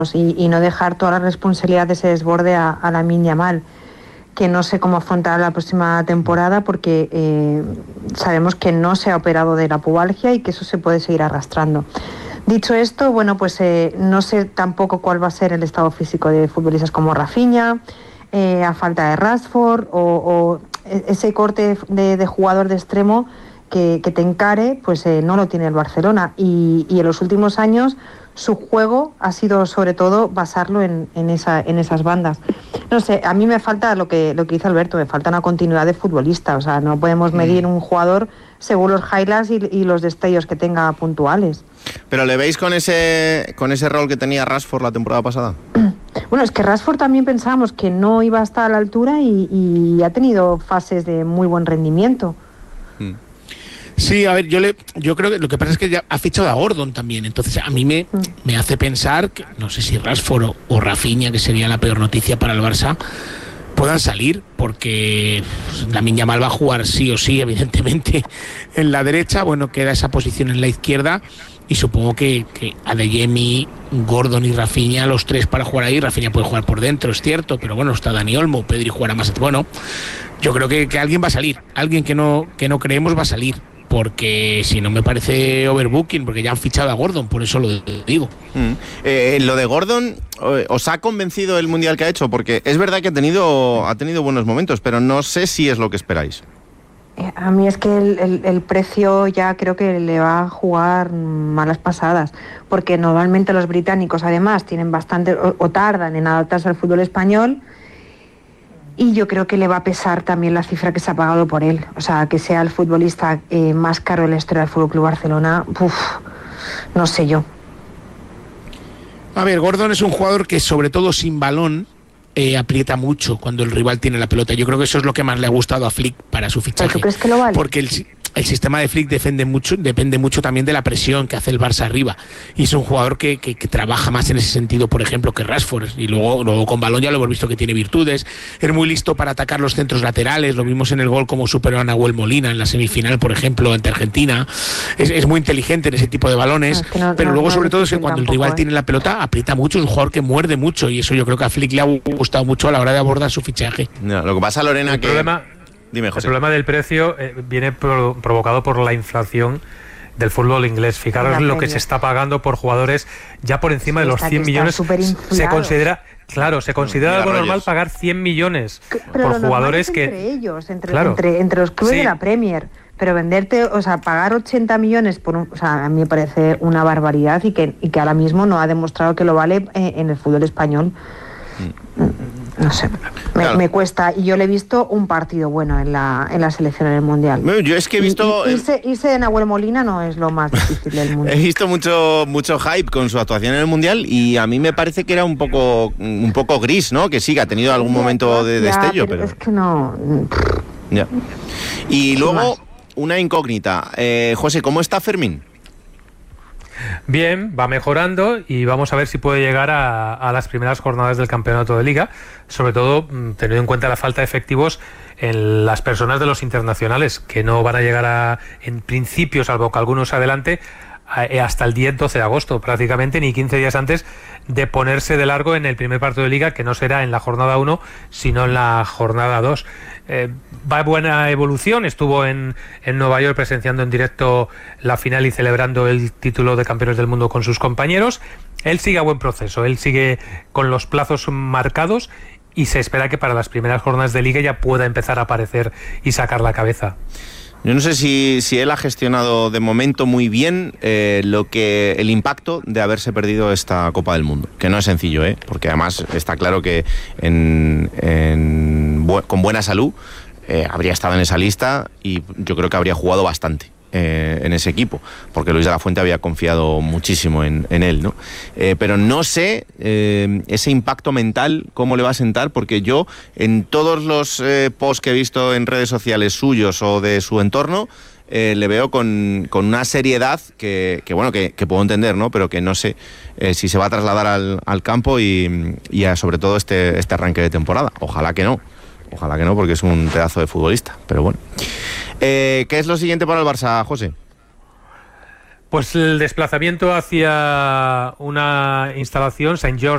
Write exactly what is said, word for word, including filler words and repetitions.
y, y no dejar toda la responsabilidad de ese desborde a, a Lamine Yamal, que no sé cómo afrontar la próxima temporada porque eh, sabemos que no se ha operado de la pubalgia y que eso se puede seguir arrastrando. Dicho esto, bueno, pues eh, no sé tampoco cuál va a ser el estado físico de futbolistas como Rafinha, eh, a falta de Rashford o, o ese corte de, de jugador de extremo que, que te encare, pues eh, no lo tiene el Barcelona y, y en los últimos años su juego ha sido sobre todo basarlo en, en, esa, en esas bandas. No sé, a mí me falta lo que, lo que dice Alberto, me falta una continuidad de futbolista, o sea, no podemos medir un jugador según los highlights y, y los destellos que tenga puntuales. ¿Pero le veis con ese, con ese rol que tenía Rashford la temporada pasada? Bueno, es que Rashford también pensábamos que no iba a estar a la altura y, y ha tenido fases de muy buen rendimiento. Mm. Sí, a ver, yo le, yo creo que lo que pasa es que ya ha fichado a Gordon también, entonces a mí me, me hace pensar que no sé si Rashford o, o Rafinha, que sería la peor noticia para el Barça, puedan salir, porque pues, Lamine Yamal va a jugar sí o sí, evidentemente, en la derecha, bueno, queda esa posición en la izquierda, y supongo que, que Adeyemi, Gordon y Rafinha, los tres para jugar ahí. Rafinha puede jugar por dentro, es cierto, pero bueno, está Dani Olmo, Pedri jugará más. Bueno, yo creo que, que alguien va a salir, alguien que no, que no creemos va a salir, porque si no me parece overbooking, porque ya han fichado a Gordon, por eso lo digo. Mm. Eh, lo de Gordon, ¿os ha convencido el Mundial que ha hecho? Porque es verdad que ha tenido, ha tenido buenos momentos, pero no sé si es lo que esperáis. A mí es que el, el, el precio ya creo que le va a jugar malas pasadas, porque normalmente los británicos además tienen bastante, o, o tardan en adaptarse al fútbol español, y yo creo que le va a pesar también la cifra que se ha pagado por él. O sea, que sea el futbolista eh, más caro de la historia del F C Barcelona, uf, no sé yo. A ver, Gordon es un jugador que sobre todo sin balón Eh, aprieta mucho cuando el rival tiene la pelota. Yo creo que eso es lo que más le ha gustado a Flick para su fichaje. ¿Pero tú crees que lo vale? Porque el, el sistema de Flick depende mucho, depende mucho también de la presión que hace el Barça arriba. Y es un jugador que, que, que trabaja más en ese sentido, por ejemplo, que Rashford. Y luego, luego con balón ya lo hemos visto que tiene virtudes. Es muy listo para atacar los centros laterales. Lo vimos en el gol como superó a Nahuel Molina en la semifinal, por ejemplo, ante Argentina. Es, es muy inteligente en ese tipo de balones. No, es que no, pero no, luego, no sobre todo, es que cuando tampoco, el rival eh. tiene la pelota, aprieta mucho. Es un jugador que muerde mucho. Y eso yo creo que a Flick le ha gustado mucho a la hora de abordar su fichaje. No, lo que pasa, Lorena, el que... Problema, Dime, José. El problema del precio eh, viene pro, provocado por la inflación del fútbol inglés. Fijaros lo que se está pagando por jugadores ya por encima sí, de los cien millones. Se considera... Claro, se considera algo Rollos. normal pagar cien millones pero por jugadores que... entre ellos, entre, claro. entre, entre los clubes sí. de la Premier. Pero venderte, o sea, pagar ochenta millones por un, o sea, a mí me parece una barbaridad y que, y que ahora mismo no ha demostrado que lo vale eh, en el fútbol español. No sé, me, claro. me cuesta. Y yo le he visto un partido bueno en la, en la selección en el Mundial. Yo es que he visto... Y, y, irse, irse de Nahuel Molina no es lo más difícil del mundo. He visto mucho, mucho hype con su actuación en el Mundial y a mí me parece que era un poco, un poco gris, ¿no? Que sí, que ha tenido algún ya, momento de ya, destello, pero... pero... es que no... Ya. Y luego, una incógnita. Eh, José, ¿cómo está Fermín? Bien, va mejorando y vamos a ver si puede llegar a, a las primeras jornadas del campeonato de Liga, sobre todo teniendo en cuenta la falta de efectivos en las personas de los internacionales, que no van a llegar a, en principio, salvo que algunos adelante, hasta el diez doce de agosto, prácticamente ni quince días antes de ponerse de largo en el primer partido de Liga, que no será en la jornada uno, sino en la jornada dos. Eh, va buena evolución, estuvo en, en Nueva York presenciando en directo la final y celebrando el título de campeones del mundo con sus compañeros. Él sigue a buen proceso, él sigue con los plazos marcados y se espera que para las primeras jornadas de Liga ya pueda empezar a aparecer y sacar la cabeza. Yo no sé si, si él ha gestionado de momento muy bien eh, lo que el impacto de haberse perdido esta Copa del Mundo, que no es sencillo, ¿eh? Porque además está claro que en, en, bu- con buena salud eh, habría estado en esa lista y yo creo que habría jugado bastante eh, en ese equipo, porque Luis de la Fuente había confiado muchísimo en, en él, ¿no? Eh, pero no sé eh, ese impacto mental cómo le va a sentar, porque yo en todos los eh, posts que he visto en redes sociales suyos o de su entorno eh, le veo con, con una seriedad que, que bueno, que, que puedo entender, ¿no? Pero que no sé eh, si se va a trasladar al, al campo y, y a, sobre todo este, este arranque de temporada. Ojalá que no. Ojalá que no, porque es un pedazo de futbolista, pero bueno. Eh, ¿Qué es lo siguiente para el Barça, José? Pues el desplazamiento hacia una instalación, Saint George